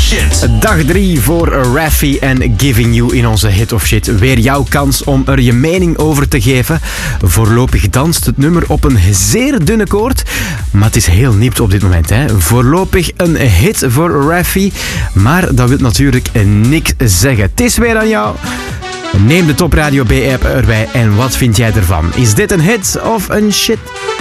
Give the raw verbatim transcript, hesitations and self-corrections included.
shit. Dag drie voor Raffi en Giving You in onze hit of shit. Weer jouw kans om er je mening over te geven. Voorlopig danst het nummer op een zeer dunne koord. Maar het is heel nipt op dit moment. Hè. Voorlopig een hit voor Raffi. Maar dat wil natuurlijk niks zeggen. Het is weer aan jou. Neem de Top Radio B-app erbij en wat vind jij ervan? Is dit een hit of een shit?